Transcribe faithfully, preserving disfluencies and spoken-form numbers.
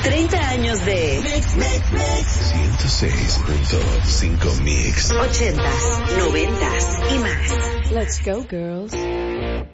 treinta años de Mix, mix, mix. ciento seis punto cinco Mix. ochentas, noventas y más. Let's go, girls.